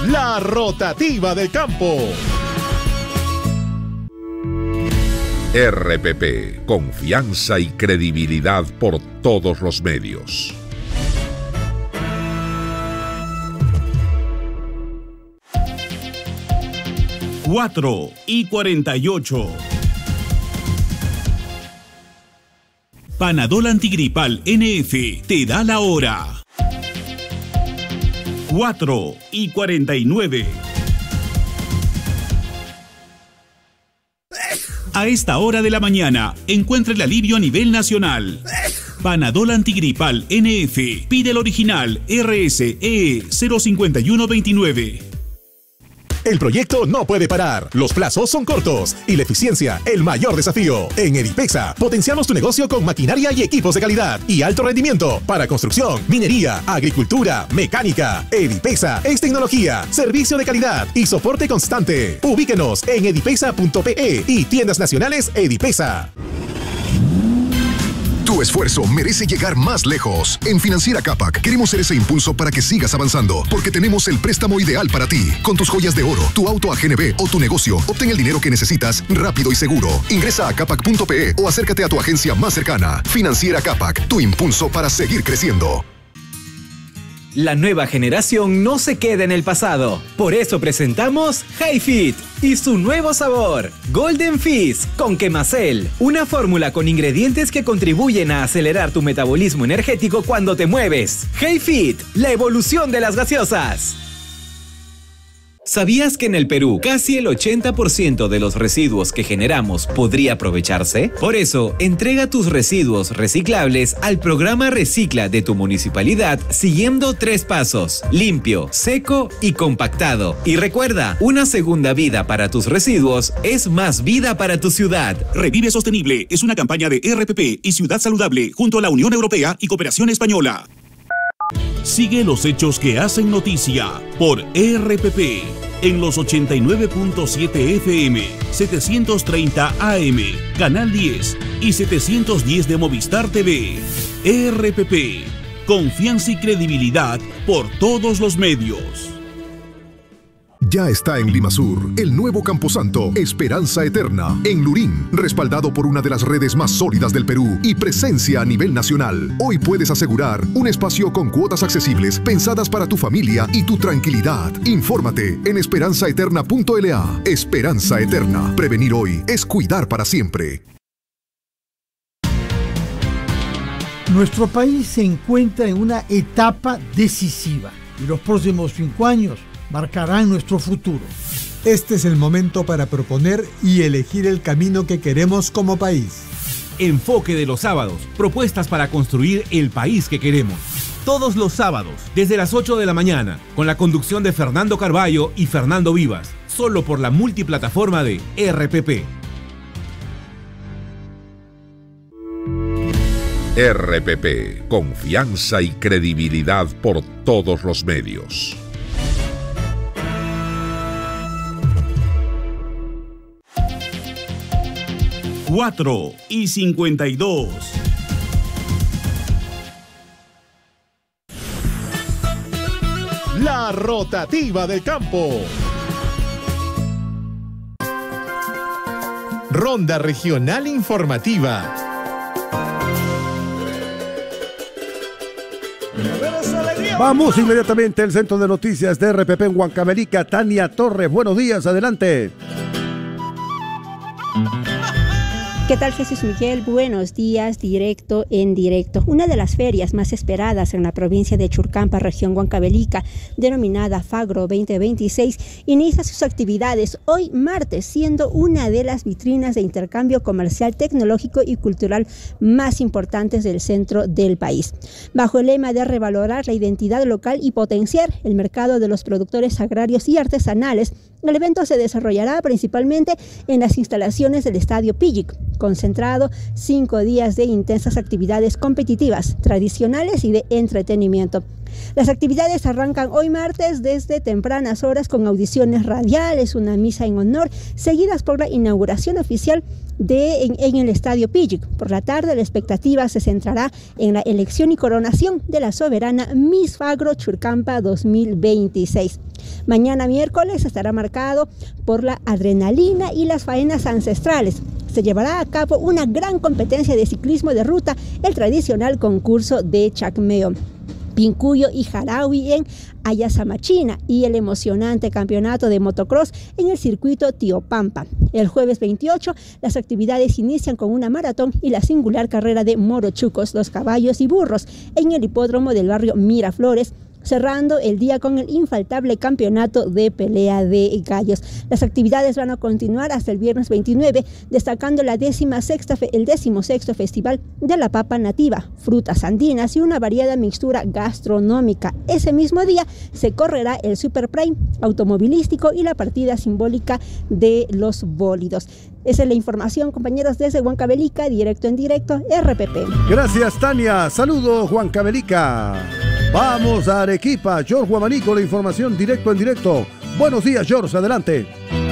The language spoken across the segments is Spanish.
La rotativa del campo. RPP, confianza y credibilidad por todos los medios. Cuatro y 48. Panadol Antigripal NF te da la hora. 4 y 49. A esta hora de la mañana, encuentra el alivio a nivel nacional. Panadol Antigripal NF. Pide el original RSE 05129. El proyecto no puede parar, los plazos son cortos y la eficiencia el mayor desafío. En Edipexa potenciamos tu negocio con maquinaria y equipos de calidad y alto rendimiento para construcción, minería, agricultura, mecánica. Edipexa es tecnología, servicio de calidad y soporte constante. Ubíquenos en edipexa.pe y tiendas nacionales Edipexa. Tu esfuerzo merece llegar más lejos. En Financiera Capac queremos ser ese impulso para que sigas avanzando, porque tenemos el préstamo ideal para ti. Con tus joyas de oro, tu auto a GNB o tu negocio, obtén el dinero que necesitas rápido y seguro. Ingresa a capac.pe o acércate a tu agencia más cercana. Financiera Capac, tu impulso para seguir creciendo. La nueva generación no se queda en el pasado. Por eso presentamos HiFit y su nuevo sabor, Golden Fizz con Quemacel. Una fórmula con ingredientes que contribuyen a acelerar tu metabolismo energético cuando te mueves. HiFit, la evolución de las gaseosas. ¿Sabías que en el Perú casi el 80% de los residuos que generamos podría aprovecharse? Por eso, entrega tus residuos reciclables al programa Recicla de tu municipalidad siguiendo 3 pasos: limpio, seco y compactado. Y recuerda, una segunda vida para tus residuos es más vida para tu ciudad. Revive Sostenible es una campaña de RPP y Ciudad Saludable junto a la Unión Europea y Cooperación Española. Sigue los hechos que hacen noticia por RPP en los 89.7 FM, 730 AM, Canal 10 y 710 de Movistar TV. RPP, confianza y credibilidad por todos los medios. Ya está en Limasur, el nuevo camposanto Esperanza Eterna, en Lurín, respaldado por una de las redes más sólidas del Perú y presencia a nivel nacional. Hoy puedes asegurar un espacio con cuotas accesibles pensadas para tu familia y tu tranquilidad. Infórmate en esperanzaeterna.la. Esperanza Eterna. Prevenir hoy es cuidar para siempre. Nuestro país se encuentra en una etapa decisiva y los próximos 5 años marcarán nuestro futuro. Este es el momento para proponer y elegir el camino que queremos como país. Enfoque de los sábados, propuestas para construir el país que queremos. Todos los sábados, desde las 8 de la mañana, con la conducción de Fernando Carballo y Fernando Vivas, solo por la multiplataforma de RPP. RPP, confianza y credibilidad por todos los medios. Cuatro y 52. La rotativa del campo. Ronda regional informativa. Vamos inmediatamente al centro de noticias de RPP en Huancavelica. Tania Torres, buenos días, adelante. ¿Qué tal, Jesús Miguel? Buenos días, directo en directo. Una de las ferias más esperadas en la provincia de Churcampa, región Huancavelica, denominada Fagro 2026, inicia sus actividades hoy martes, siendo una de las vitrinas de intercambio comercial, tecnológico y cultural más importantes del centro del país. Bajo el lema de revalorar la identidad local y potenciar el mercado de los productores agrarios y artesanales, el evento se desarrollará principalmente en las instalaciones del Estadio Pillic, concentrado 5 días de intensas actividades competitivas, tradicionales y de entretenimiento. Las actividades arrancan hoy martes desde tempranas horas con audiciones radiales, una misa en honor, seguidas por la inauguración oficial en el Estadio Pillic. Por la tarde, la expectativa se centrará en la elección y coronación de la soberana Miss Fagro Churcampa 2026. Mañana miércoles estará marcado por la adrenalina y las faenas ancestrales. Se llevará a cabo una gran competencia de ciclismo de ruta, el tradicional concurso de Chacmeo, Pincuyo y Jaraui en Ayasamachina y el emocionante campeonato de motocross en el circuito Tiopampa. El jueves 28 las actividades inician con una maratón y la singular carrera de morochucos, los caballos y burros en el hipódromo del barrio Miraflores, cerrando el día con el infaltable campeonato de pelea de gallos. Las actividades van a continuar hasta el viernes 29, destacando el 16º Festival de la Papa Nativa, frutas andinas y una variada mixtura gastronómica. Ese mismo día se correrá el Super Prime automovilístico y la partida simbólica de los bólidos. Esa es la información, compañeros, desde Huancavelica, directo en directo, RPP. Gracias, Tania. Saludos, Huancavelica. Vamos a Arequipa. George Guamanico, la información directo en directo. Buenos días, George, adelante.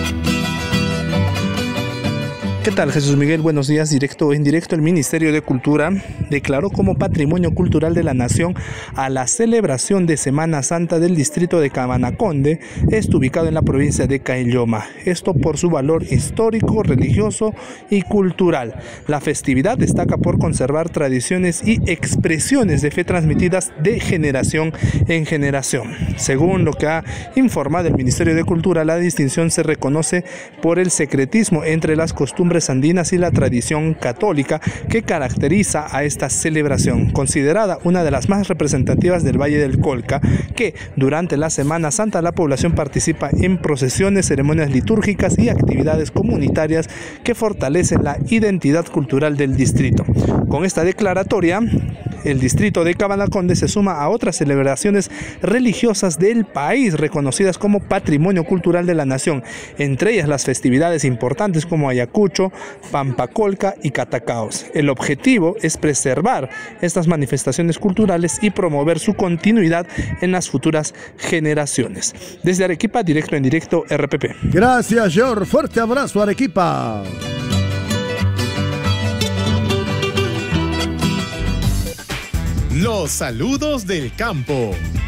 ¿Qué tal, Jesús Miguel? Buenos días. Directo en directo, el Ministerio de Cultura declaró como Patrimonio Cultural de la Nación a la celebración de Semana Santa del distrito de Cabanaconde, ubicado en la provincia de Caylloma. Esto por su valor histórico, religioso y cultural. La festividad destaca por conservar tradiciones y expresiones de fe transmitidas de generación en generación. Según lo que ha informado el Ministerio de Cultura, la distinción se reconoce por el secretismo entre las costumbres andinas y la tradición católica que caracteriza a esta celebración, considerada una de las más representativas del Valle del Colca, que durante la Semana Santa la población participa en procesiones, ceremonias litúrgicas y actividades comunitarias que fortalecen la identidad cultural del distrito. Con esta declaratoria, el distrito de Cabanaconde se suma a otras celebraciones religiosas del país reconocidas como Patrimonio Cultural de la Nación, entre ellas las festividades importantes como Ayacucho, Pampacolca y Catacaos. El objetivo es preservar estas manifestaciones culturales y promover su continuidad en las futuras generaciones. Desde Arequipa, directo en directo, RPP. Gracias, George. Fuerte abrazo, Arequipa. Los saludos del campo.